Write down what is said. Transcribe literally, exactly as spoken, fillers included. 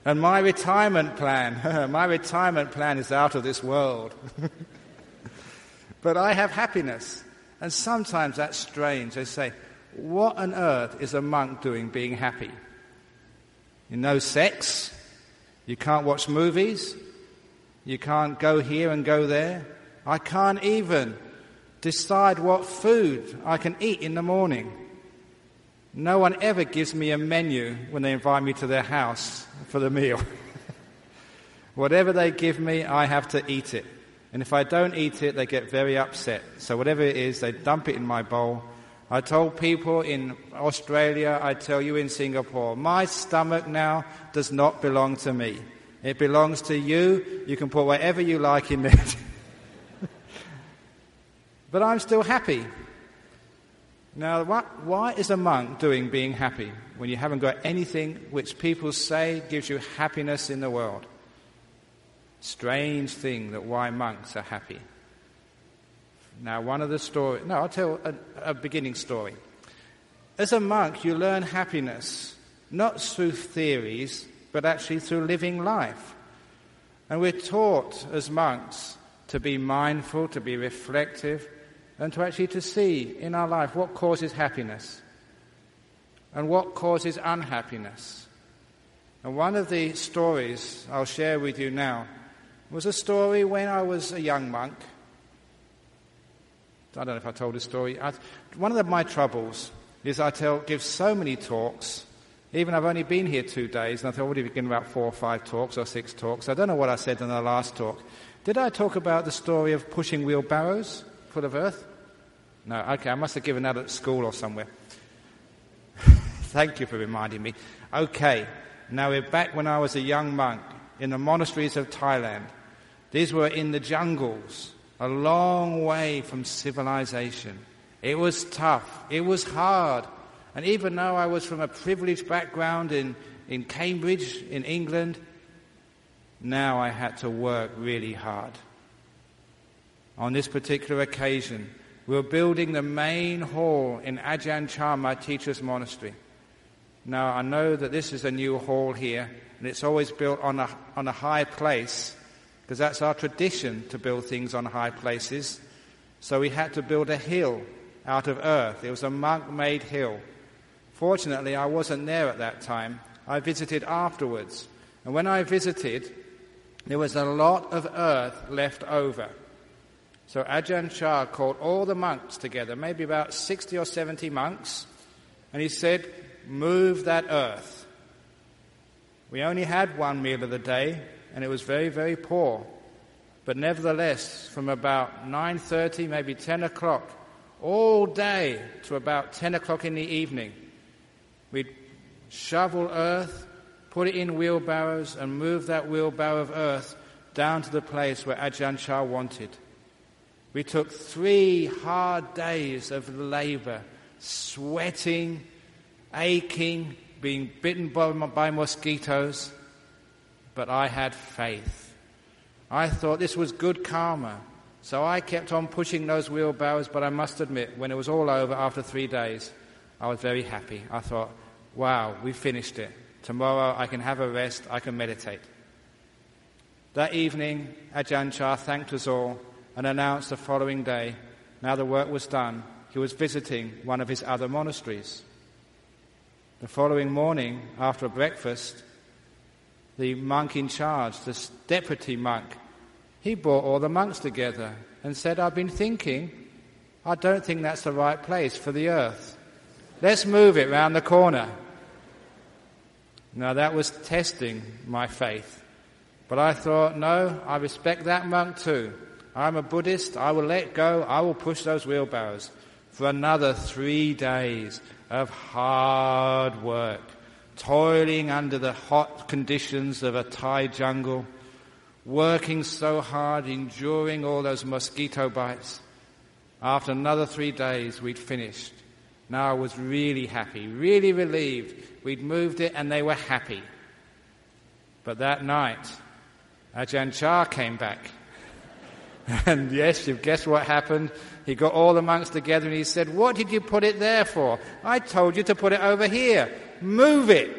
And my retirement plan, my retirement plan is out of this world. But I have happiness. And sometimes that's strange. They say, what on earth is a monk doing being happy? You know, sex, you can't watch movies, you can't go here and go there. I can't even decide what food I can eat in the morning. No one ever gives me a menu when they invite me to their house for the meal. Whatever they give me, I have to eat it. And if I don't eat it, they get very upset. So whatever it is, they dump it in my bowl. I told people in Australia, I tell you in Singapore, my stomach now does not belong to me. It belongs to you. You can put whatever you like in it. But I'm still happy. Now, what, why is a monk doing being happy when you haven't got anything which people say gives you happiness in the world? Strange thing that why monks are happy. Now, one of the stories... No, I'll tell a, a beginning story. As a monk, you learn happiness, not through theories, but actually through living life. And we're taught as monks to be mindful, to be reflective, and to actually to see in our life what causes happiness and what causes unhappiness. And one of the stories I'll share with you now was a story when I was a young monk. I don't know if I told this story. I, one of the, my troubles is I tell, give so many talks. Even I've only been here two days, and I've already given about four or five talks or six talks. I don't know what I said in the last talk. Did I talk about the story of pushing wheelbarrows full of earth? No, okay, I must have given that at school or somewhere. Thank you for reminding me. Okay, now we're back when I was a young monk in the monasteries of Thailand. These were in the jungles, a long way from civilization. It was tough. It was hard. And even though I was from a privileged background in, in Cambridge, in England, now I had to work really hard. On this particular occasion, we were building the main hall in Ajahn Chah, my teacher's monastery. Now, I know that this is a new hall here, and it's always built on a, on a high place, because that's our tradition to build things on high places. So we had to build a hill out of earth. It was a monk-made hill. Fortunately, I wasn't there at that time. I visited afterwards. And when I visited, there was a lot of earth left over. So Ajahn Chah called all the monks together, maybe about sixty or seventy monks, and he said, move that earth. We only had one meal of the day, and it was very, very poor. But nevertheless, from about nine thirty, maybe ten o'clock, all day to about ten o'clock in the evening, we'd shovel earth, put it in wheelbarrows, and move that wheelbarrow of earth down to the place where Ajahn Chah wanted. We took three hard days of labor, sweating, aching, being bitten by, by mosquitoes, but I had faith. I thought this was good karma, so I kept on pushing those wheelbarrows, but I must admit, when it was all over after three days, I was very happy. I thought, wow, we finished it. Tomorrow I can have a rest, I can meditate. That evening, Ajahn Chah thanked us all and announced the following day, now the work was done, he was visiting one of his other monasteries. The following morning, after breakfast, the monk in charge, the deputy monk, he brought all the monks together and said, I've been thinking, I don't think that's the right place for the earth. Let's move it round the corner. Now that was testing my faith. But I thought, no, I respect that monk too. I'm a Buddhist, I will let go, I will push those wheelbarrows for another three days of hard work, toiling under the hot conditions of a Thai jungle, working so hard, enduring all those mosquito bites. After another three days, we'd finished. Now I was really happy, really relieved. We'd moved it and they were happy. But that night, Ajahn Chah came back. And yes, you've guessed what happened. He got all the monks together and he said, what did you put it there for? I told you to put it over here. Move it.